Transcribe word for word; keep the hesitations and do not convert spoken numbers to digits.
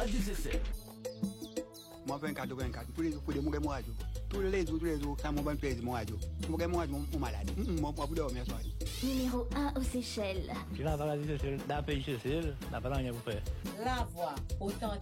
Radio Seychelles. Moi, vingt-quatre vingt-quatre, tous les jours, pour des mots, moi, tous les jours, tous les jours, ça m'a bon plaisir, moi, radio. Moi, moi, mon malade. Moi, pour dormir, soir. Numéro un aux Seychelles. Je suis là, Radio Seychelles, dans le pays Seychelles, là, pas rien vous faire. La voix authentique.